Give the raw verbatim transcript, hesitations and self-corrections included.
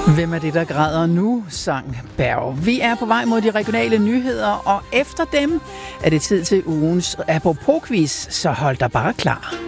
Hvem er det, der græder nu, sang Berg. Vi er på vej mod de regionale nyheder, og efter dem er det tid til ugens apropos-quiz, så hold dig bare klar.